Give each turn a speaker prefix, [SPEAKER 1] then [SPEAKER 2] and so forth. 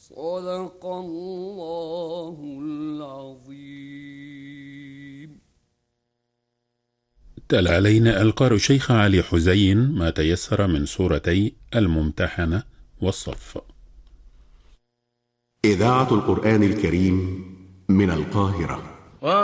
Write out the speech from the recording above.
[SPEAKER 1] صدق الله العظيم.
[SPEAKER 2] تلا علينا القارئ الشيخ علي حزين ما تيسر من سورتي الممتحنة والصف.
[SPEAKER 3] إذاعة القرآن الكريم من القاهرة.